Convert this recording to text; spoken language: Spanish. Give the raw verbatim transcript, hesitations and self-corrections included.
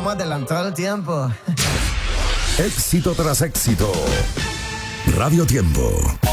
Estamos adelantados al tiempo. Éxito tras éxito. Radio Tiempo.